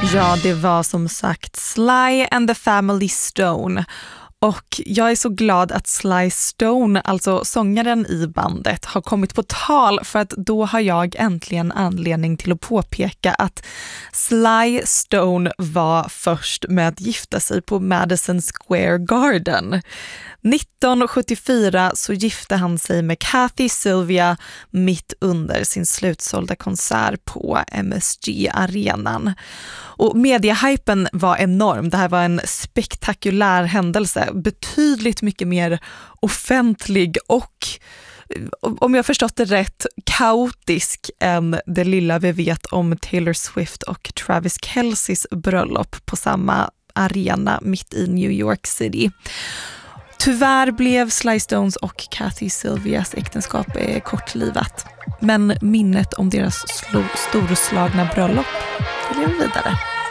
Ja, det var som sagt Sly and the Family Stone. Och jag är så glad att Sly Stone, alltså sångaren i bandet, har kommit på tal, för att då har jag äntligen anledning till att påpeka att Sly Stone var först med att gifta sig på Madison Square Garden. 1974 så gifte han sig med Kathy Sylvia mitt under sin slutsålda konsert på MSG-arenan. Och mediehypen var enorm. Det här var en spektakulär händelse. Betydligt mycket mer offentlig och, om jag förstått det rätt, kaotisk än det lilla vi vet om Taylor Swift och Travis Kelce's bröllop på samma arena mitt i New York City. Tyvärr blev Sly Stones och Kathy Sylvias äktenskap kortlivat. Men minnet om deras storslagna bröllop lever vidare.